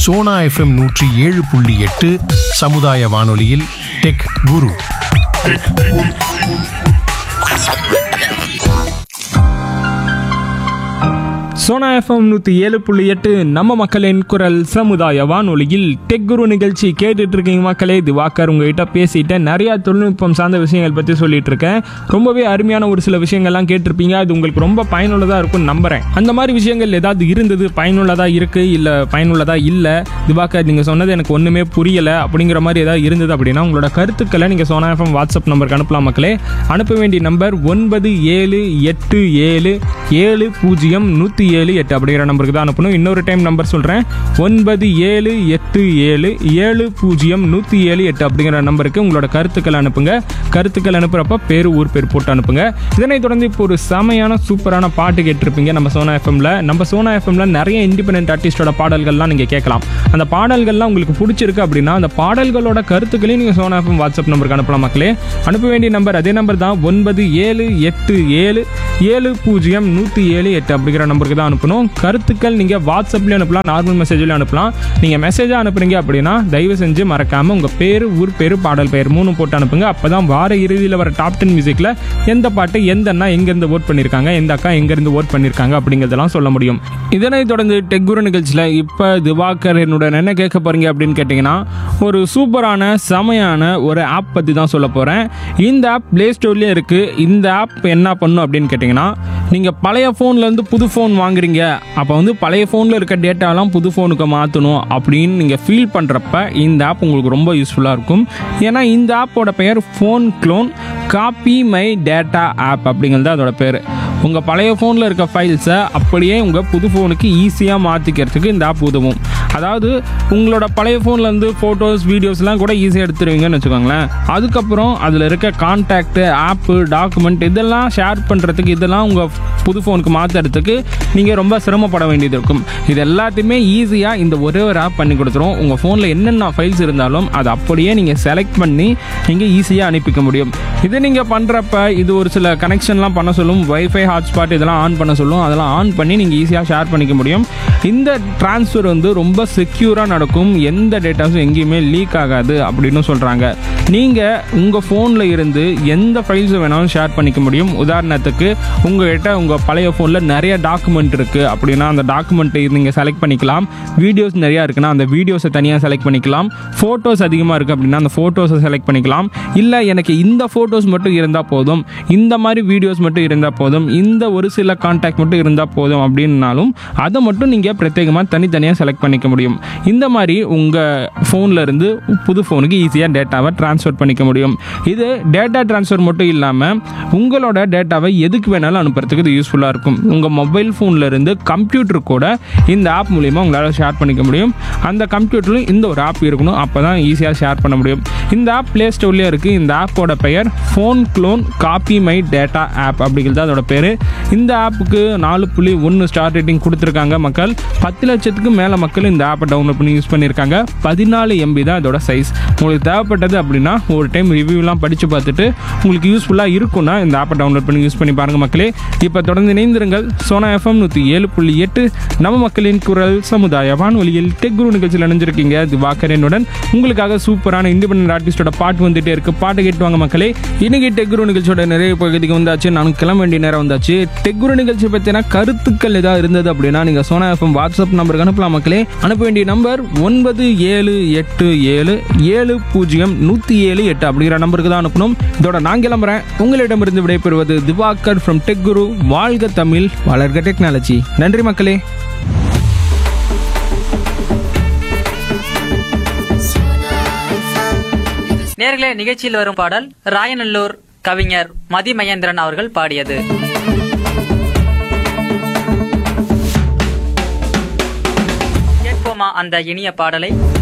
Sona FM 107.8 சமுதாய வானொலியில் tech குரு. Sona FM 107.8 நம்ம மக்களின் குரல் சமுதாய வானொலியில் டெக் குரு நிகழ்ச்சி கேட்டுட்டு இருக்கீங்க மக்களே. திவாகர் உங்ககிட்ட பேசிட்டு நிறைய தொழில்நுட்பம் சார்ந்த விஷயங்கள் பற்றி சொல்லிட்டு இருக்கேன். ரொம்பவே அருமையான ஒரு சில விஷயங்கள்லாம் கேட்டிருப்பீங்க. அது உங்களுக்கு ரொம்ப பயனுள்ளதாக இருக்கும்னு நம்புறேன். அந்த மாதிரி விஷயங்கள் ஏதாவது இருந்தது, பயனுள்ளதாக இருக்கு இல்லை பயனுள்ளதாக இல்லை, திவாகர் நீங்கள் சொன்னது எனக்கு ஒன்றுமே புரியலை அப்படிங்கிற மாதிரி ஏதாவது இருந்தது அப்படின்னா உங்களோட கருத்துக்களை நீங்கள் சோனா எஃப்எம் வாட்ஸ்அப் நம்பருக்கு அனுப்பலாம் மக்களே. அனுப்ப வேண்டிய நம்பர் 9787700178 அப்படிங்கிற நம்பருக்கு தான் அனுப்பணும். இன்னொரு டைம் நம்பர் சொல்கிறேன், 9787700178 அப்படிங்கிற நம்பருக்கு உங்களோட கருத்துக்களை அனுப்புங்க. கருத்துக்கள் அனுப்புகிறப்ப பேர் ஊர் பேர் போட்டு அனுப்புங்க. இதனைத் தொடர்ந்து இப்போ ஒரு செமையான சூப்பரான பாட்டு கேட்டிருப்பீங்க நம்ம சோனா எஃப்எம்ல. நம்ம சோனா எஃப்எம்ல நிறைய இண்டிபெண்டன்ட் ஆர்டிஸ்டோட பாடல்கள்லாம் நீங்கள் கேட்கலாம். அந்த பாடல்கள்லாம் உங்களுக்கு பிடிச்சிருக்கு அப்படின்னா அந்த பாடல்களோட கருத்துக்களையும் நீங்கள் சோனா எஃப்எம் வாட்ஸ்அப் நம்பருக்கு அனுப்பலாம் மக்களே. அனுப்ப வேண்டிய நம்பர் அதே நம்பர் தான், 9787700178 அப்படிங்கிற நம்பருக்கு தான் அனுப்பணும். கருத்துக்கள் நீங்கள் வாட்ஸ்அப்லேயும் அனுப்பலாம், நார்மல் மெசேஜ்லையும் அனுப்பலாம். நீங்கள் மெசேஜாக அனுப்புறீங்க அப்படின்னா தயவு செஞ்சு மறக்காமல் உங்கள் பேர், ஊர் பேர், பாடல் பெயர் 3 போட்டு அனுப்புங்க. அப்போ தான் வார இறுதியில் வர டாப் 10 மியூசிக்கில் எந்த பாட்டு எந்த அண்ணா எங்கேருந்து ஓட் பண்ணியிருக்காங்க, எந்த அக்கா எங்கேருந்து ஓட் பண்ணியிருக்காங்க அப்படிங்கிறதெல்லாம் சொல்ல முடியும். இதனைத் தொடர்ந்து டெக் குரு நிகழ்ச்சியில் இப்போ திவாகர் என்னுடன் என்ன கேட்க போகிறீங்க அப்படின்னு கேட்டிங்கன்னா, ஒரு சூப்பரான செமையான ஒரு ஆப் பற்றி தான் சொல்ல போகிறேன். இந்த ஆப் ப்ளே ஸ்டோர்லேயே இருக்குது. இந்த ஆப் என்ன பண்ணும் அப்படின்னு கேட்டிங்கன்னா, நீங்கள் பழைய ஃபோன்லேருந்து புது ஃபோன் வாங்குறீங்க, அப்போ வந்து பழைய ஃபோனில் இருக்க டேட்டாலாம் புது ஃபோனுக்கு மாற்றணும் அப்படின்னு நீங்கள் ஃபீல் பண்ணுறப்ப இந்த ஆப் உங்களுக்கு ரொம்ப யூஸ்ஃபுல்லாக இருக்கும். ஏன்னா இந்த ஆப்போட பெயர் phone clone copy my data app அப்படிங்கிறது அதோட பேர். உங்கள் பழைய ஃபோனில் இருக்க ஃபைல்ஸை அப்படியே உங்கள் புது ஃபோனுக்கு ஈஸியாக மாற்றிக்கிறதுக்கு இந்த ஆப் உதவும். அதாவது உங்களோட பழைய ஃபோன்லேருந்து ஃபோட்டோஸ், வீடியோஸ்லாம் கூட ஈஸியாக எடுத்துருவீங்கன்னு வச்சுக்கோங்களேன். அதுக்கப்புறம் அதில் இருக்க கான்டாக்டு, ஆப்பு, டாக்குமெண்ட் இதெல்லாம் ஷேர் பண்ணுறதுக்கு, இதெல்லாம் உங்கள் புது ஃபோனுக்கு மாற்றுறதுக்கு நீங்கள் ரொம்ப சிரமப்பட வேண்டியது இருக்கும். இது எல்லாத்தையுமே ஈஸியாக இந்த ஒரே ஒரு ஆப் பண்ணி கொடுத்துரும். உங்கள் ஃபோனில் என்னென்ன ஃபைல்ஸ் இருந்தாலும் அதை அப்படியே நீங்கள் செலக்ட் பண்ணி நீங்கள் ஈஸியாக அனுப்பிக்க முடியும். இது நீங்கள் பண்ணுறப்ப இது ஒரு சில கனெக்ஷன்லாம் பண்ண சொல்லும், வைஃபை, ஹாட்ஸ்பாட் இதெல்லாம் ஆன் பண்ண சொல்லும். அதெல்லாம் ஆன் பண்ணி நீங்கள் ஈஸியாக ஷேர் பண்ணிக்க முடியும். இந்த ட்ரான்ஸ்ஃபர் வந்து ரொம்ப செக்யூராக நடக்கும், எந்த டேட்டாஸும் எங்கேயுமே லீக் ஆகாது அப்படின்னு சொல்கிறாங்க. நீங்கள் உங்கள் ஃபோனில் இருந்து எந்த ஃபைல்ஸை வேணாலும் ஷேர் பண்ணிக்க முடியும். உதாரணத்துக்கு உங்கள்கிட்ட உங்கள் பழைய ஃபோனில் நிறைய டாக்குமெண்ட் இருக்குது அப்படின்னா அந்த டாக்குமெண்ட்டை நீங்கள் செலக்ட் பண்ணிக்கலாம். வீடியோஸ் நிறையா இருக்குன்னா அந்த வீடியோஸை தனியாக செலக்ட் பண்ணிக்கலாம். ஃபோட்டோஸ் அதிகமாக இருக்குது அப்படின்னா அந்த ஃபோட்டோஸை செலக்ட் பண்ணிக்கலாம். இல்லை எனக்கு இந்த ஃபோட்டோஸ் மட்டும் இருந்தால் போதும், இந்த மாதிரி வீடியோஸ் மட்டும் இருந்தால் போதும், இந்த ஒரு சில கான்டாக்ட் மட்டும் இருந்தால் போதும் அப்படின்னாலும் அதை மட்டும் நீங்கள் பிரத்யேகமாக தனித்தனியாக செலக்ட் பண்ணிக்க முடியும். இந்த மாதிரி உங்கள் ஃபோனில் இருந்து புது ஃபோனுக்கு ஈஸியாக டேட்டாவை ட்ரான்ஸ்ஃபர் பண்ணிக்க முடியும். இது டேட்டா ட்ரான்ஸ்ஃபர் மட்டும் இல்லாமல் உங்களோட டேட்டாவை எதுக்கு வேணாலும் அனுப்புறதுக்கு இது யூஸ்ஃபுல்லாக இருக்கும். உங்கள் மொபைல் ஃபோனில் இருந்து கம்ப்யூட்டர் கூட இந்த ஆப் மூலிமா உங்களால் ஷேர் பண்ணிக்க முடியும். அந்த கம்ப்யூட்டரில் இந்த ஒரு ஆப் இருக்கணும், அப்போ தான் ஈஸியாக ஷேர் பண்ண முடியும். இந்த ஆப் ப்ளே ஸ்டோர்லேயே இருக்குது. இந்த ஆப்போட பெயர் phone clone copy my data app அப்படிங்கிறது அதோட பேர். இந்த ஆப்புக்கு 4.1 ஸ்டார் ரேட்டிங் கொடுத்துருக்காங்க மக்கள். 10 லட்சத்துக்கு மேலே மக்கள் இந்த ஆப்பை டவுன்லோட் பண்ணி யூஸ் பண்ணியிருக்காங்க. 14 MB தான் இதோட சைஸ். உங்களுக்கு தேவைப்பட்டது அப்படின்னா ஒரு டைம் ரிவ்யூலாம் படித்து பார்த்துட்டு உங்களுக்கு யூஸ்ஃபுல்லாக இருக்குன்னா இந்த ஆப்பை டவுன்லோட் பண்ணி யூஸ் பண்ணி பாருங்கள் மக்களே. இப்போ தொடர்ந்து இணைந்திருங்கள். சோனா எஃப்எம் 107.8 நம்ம மக்களின் குரல் சமுதாய வானொலியில் டெக் குரு நிகழ்ச்சியில் இணைஞ்சிருக்கீங்க திவாகர் என்னுடன். உங்களுக்காக சூப்பரான இண்டிபெண்டன்ட் ஆர்டிஸ்டோட பாட்டு வந்துட்டே இருக்கு. பாட்டு கேட்டுவாங்க மக்களே. இன்னைக்கு டெக் குரு நிகழ்ச்சியோட நிறைய பகுதிக்கு வந்தாச்சு. நானும் கிளம்ப வேண்டிய நேரம் வந்தாச்சு. டெக் குரு நிகழ்ச்சி பற்றின கருத்துக்கள் ஏதாவது இருந்தது அப்படின்னா நீங்கள் சோனா எஃப்எம் வாட்ஸ்அப் நம்பருக்கு அனுப்பலாம் மக்களே. அனுப்ப வேண்டிய நம்பர் 9787700178 அப்படிங்கிற நம்பருக்கு தான் அனுப்பணும். இதோட நான் கிளம்புறேன். உங்களிடமிருந்து விடைபெறுவது திவாகர் ஃப்ரம் டெக் குரு. வாழ்க தமிழ், வளர்க டெக்னாலஜி. நன்றி மக்களே. நேர்களே, நிகழ்ச்சியில் வரும் பாடல் ராயநல்லூர் கவிஞர் மதி மகேந்திரன் அவர்கள் பாடியது. கேட்போமா அந்த இனிய பாடலை?